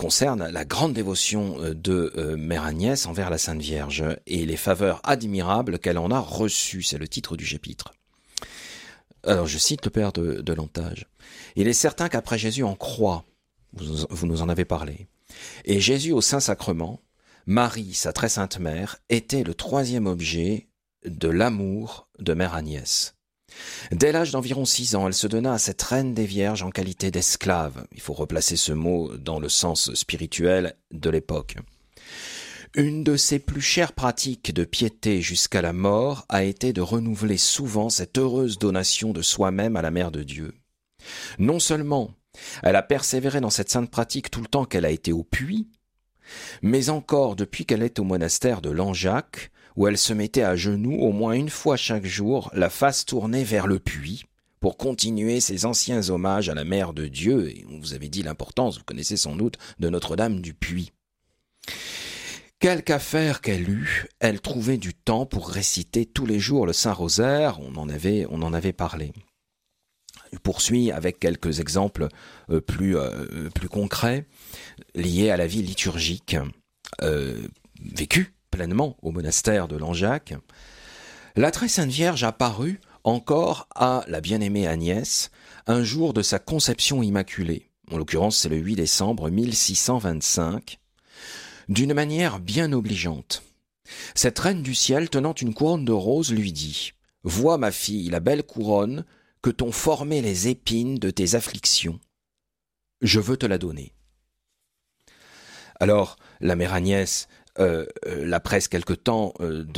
concerne la grande dévotion de Mère Agnès envers la Sainte Vierge et les faveurs admirables qu'elle en a reçues. C'est le titre du chapitre. Alors je cite le père de Lantage. « Il est certain qu'après Jésus en croix, vous nous en avez parlé, et Jésus au Saint-Sacrement, Marie, sa très sainte mère, était le troisième objet de l'amour de Mère Agnès. Dès l'âge d'environ 6 ans, elle se donna à cette reine des Vierges en qualité d'esclave. Il faut replacer ce mot dans le sens spirituel de l'époque. Une de ses plus chères pratiques de piété jusqu'à la mort a été de renouveler souvent cette heureuse donation de soi-même à la Mère de Dieu. Non seulement elle a persévéré dans cette sainte pratique tout le temps qu'elle a été au puits, mais encore depuis qu'elle est au monastère de Langeac, où elle se mettait à genoux au moins une fois chaque jour, la face tournée vers le puits, pour continuer ses anciens hommages à la Mère de Dieu, et on vous avait dit l'importance, vous connaissez sans doute, de Notre-Dame du Puy. Quelque affaire qu'elle eût, elle trouvait du temps pour réciter tous les jours le Saint-Rosaire, on en avait parlé. Je poursuis avec quelques exemples plus concrets, liés à la vie liturgique, vécue pleinement au monastère de Langeac. La très sainte Vierge apparut encore à la bien-aimée Agnès un jour de sa conception immaculée, en l'occurrence c'est le 8 décembre 1625, d'une manière bien obligeante. Cette reine du ciel tenant une couronne de roses lui dit « Vois ma fille la belle couronne que t'ont formé les épines de tes afflictions. Je veux te la donner. » Alors, la mère Agnès, la presse quelque temps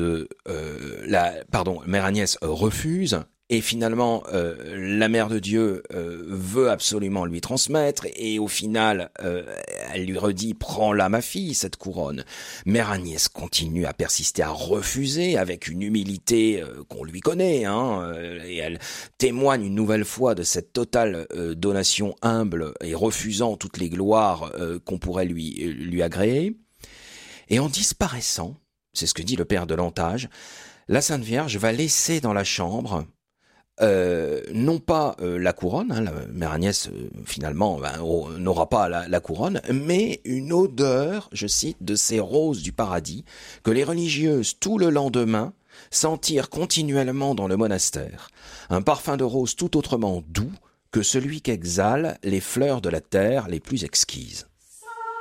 mère Agnès refuse, et finalement, la Mère de Dieu veut absolument lui transmettre, et au final, elle lui redit « Prends-la, ma fille, cette couronne ». Mère Agnès continue à persister, à refuser, avec une humilité qu'on lui connaît, et elle témoigne une nouvelle fois de cette totale donation humble, et refusant toutes les gloires qu'on pourrait lui agréer. Et en disparaissant, c'est ce que dit le père de Lantage, la Sainte Vierge va laisser dans la chambre non pas la couronne, la mère Agnès finalement n'aura pas la couronne, mais une odeur, je cite, de ces roses du paradis que les religieuses tout le lendemain sentirent continuellement dans le monastère, un parfum de rose tout autrement doux que celui qu'exhalent les fleurs de la terre les plus exquises.